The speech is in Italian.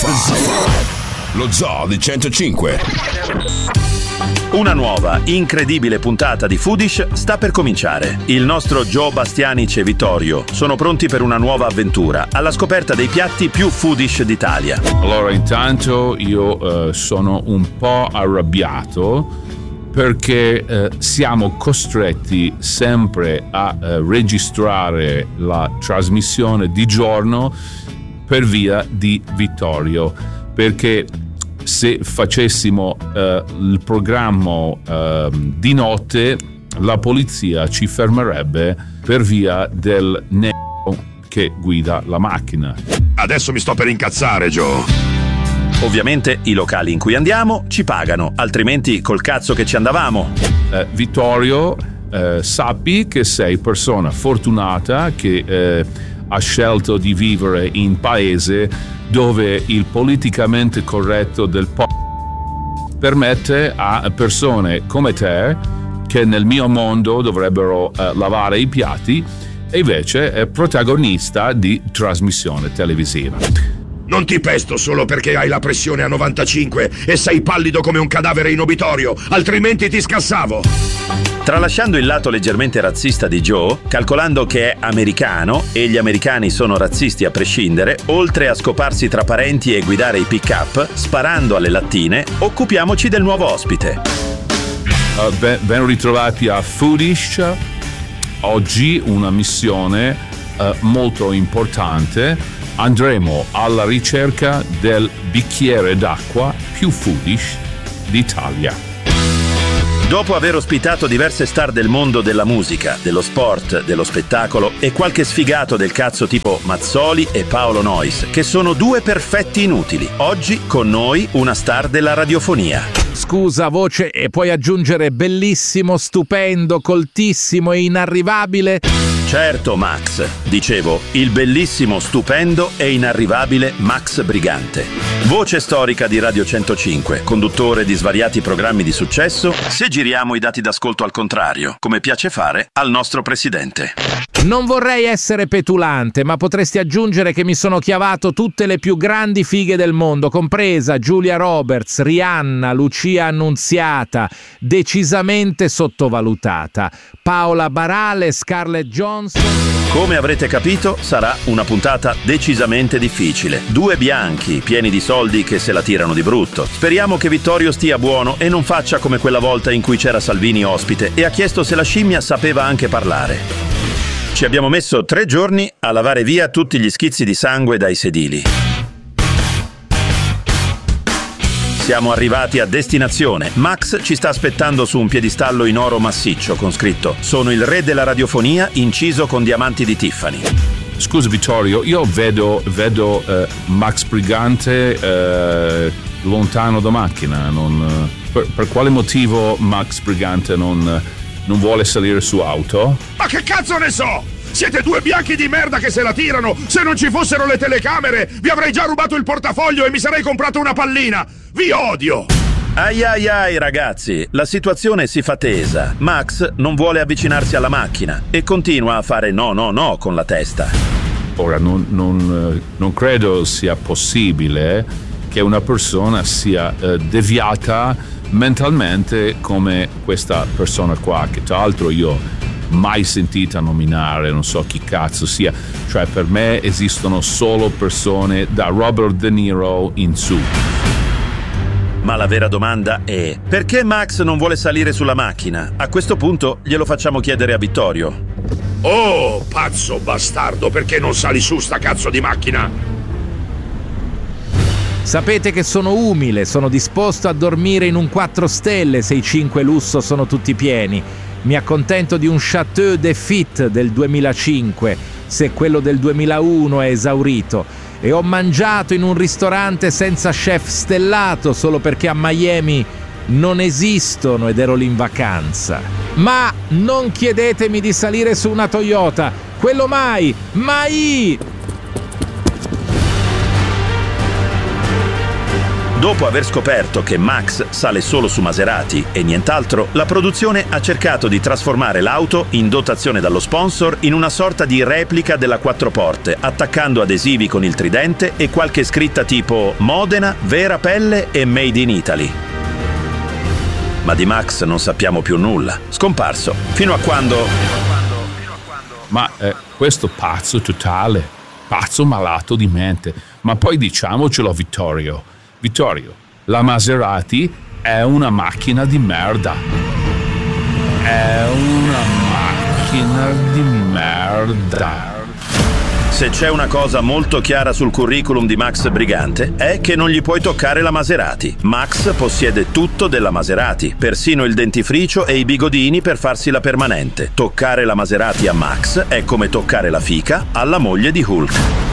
Lo Zoo di 105. Una nuova, incredibile puntata di Foodish sta per cominciare. Il nostro Joe Bastianic e Vittorio sono pronti per una nuova avventura alla scoperta dei piatti più foodish d'Italia. Allora, intanto io sono un po' arrabbiato perché siamo costretti sempre a registrare la trasmissione di giorno per via di Vittorio, perché se facessimo il programma di notte, la polizia ci fermerebbe per via del nero che guida la macchina. Adesso mi sto per incazzare, Joe. Ovviamente i locali in cui andiamo ci pagano, altrimenti col cazzo che ci andavamo. Vittorio, sappi che sei persona fortunata che ha scelto di vivere in paese dove il politicamente corretto del permette a persone come te, che nel mio mondo dovrebbero lavare i piatti, e invece è protagonista di trasmissione televisiva. Non ti pesto solo perché hai la pressione a 95 e sei pallido come un cadavere in obitorio, altrimenti ti scassavo. Tralasciando il lato leggermente razzista di Joe, calcolando che è americano e gli americani sono razzisti a prescindere, oltre a scoparsi tra parenti e guidare i pick-up, sparando alle lattine, occupiamoci del nuovo ospite. Ben ritrovati a Foodish. Oggi una missione molto importante. Andremo alla ricerca del bicchiere d'acqua più foodish d'Italia. Dopo aver ospitato diverse star del mondo della musica, dello sport, dello spettacolo e qualche sfigato del cazzo tipo Mazzoli e Paolo Noyes, che sono due perfetti inutili, oggi con noi una star della radiofonia. Scusa, voce, e puoi aggiungere bellissimo, stupendo, coltissimo e inarrivabile? Certo, Max. Dicevo, il bellissimo, stupendo e inarrivabile Max Brigante. Voce storica di Radio 105, conduttore di svariati programmi di successo, se giriamo i dati d'ascolto al contrario, come piace fare al nostro presidente. Non vorrei essere petulante, ma potresti aggiungere che mi sono chiavato tutte le più grandi fighe del mondo, compresa Giulia Roberts, Rihanna, Lucia Annunziata, decisamente sottovalutata, Paola Barale, Scarlett Johansson. Come avrete capito, sarà una puntata decisamente difficile. Due bianchi, pieni di soldi che se la tirano di brutto. Speriamo che Vittorio stia buono e non faccia come quella volta in cui c'era Salvini ospite e ha chiesto se la scimmia sapeva anche parlare. Ci abbiamo messo 3 giorni a lavare via tutti gli schizzi di sangue dai sedili. Siamo arrivati a destinazione. Max ci sta aspettando su un piedistallo in oro massiccio con scritto "Sono il re della radiofonia", inciso con diamanti di Tiffany. Scusa Vittorio, io vedo Max Brigante lontano da macchina. Per quale motivo Max Brigante non vuole salire su auto? Ma che cazzo ne so? Siete due bianchi di merda che se la tirano! Se non ci fossero le telecamere, vi avrei già rubato il portafoglio e mi sarei comprato una pallina! Vi odio! Ai ragazzi, la situazione si fa tesa. Max non vuole avvicinarsi alla macchina e continua a fare no con la testa. Ora, non credo sia possibile che una persona sia deviata mentalmente come questa persona qua, che tra l'altro io mai sentita nominare, non so chi cazzo sia. Cioè, per me esistono solo persone da Robert De Niro in su. Ma la vera domanda è: perché Max non vuole salire sulla macchina? A questo punto glielo facciamo chiedere a Vittorio. Oh, pazzo bastardo, perché non sali su sta cazzo di macchina? Sapete che sono umile, sono disposto a dormire in un 4 stelle se i 5 lusso sono tutti pieni. Mi accontento di un Chateau de Fit del 2005 se quello del 2001 è esaurito, e ho mangiato in un ristorante senza chef stellato solo perché a Miami non esistono ed ero lì in vacanza. Ma non chiedetemi di salire su una Toyota, quello mai, mai! Dopo aver scoperto che Max sale solo su Maserati e nient'altro, la produzione ha cercato di trasformare l'auto, in dotazione dallo sponsor, in una sorta di replica della quattro porte, attaccando adesivi con il tridente e qualche scritta tipo Modena, vera pelle e Made in Italy. Ma di Max non sappiamo più nulla. Scomparso, fino a quando... Ma questo pazzo totale, pazzo malato di mente. Ma poi diciamocelo, Vittorio, la Maserati è una macchina di merda. È una macchina di merda. Se c'è una cosa molto chiara sul curriculum di Max Brigante è che non gli puoi toccare la Maserati. Max possiede tutto della Maserati, persino il dentifricio e i bigodini per farsi la permanente. Toccare la Maserati a Max è come toccare la fica alla moglie di Hulk.